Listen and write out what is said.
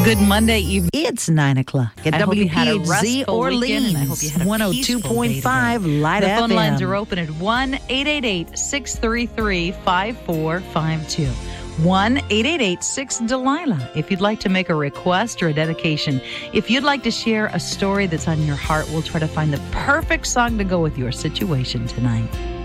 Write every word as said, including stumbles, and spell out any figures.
Good Monday evening. It's nine o'clock at I hope you W P had a H Z restful weekend, and I hope Orleans, you had a one oh two point five Light The F M. phone lines are open at one eight eight eight, six three three, five four five two. one eight eight eight, six Delilah. If you'd like to make a request or a dedication, if you'd like to share a story that's on your heart, we'll try to find the perfect song to go with your situation tonight.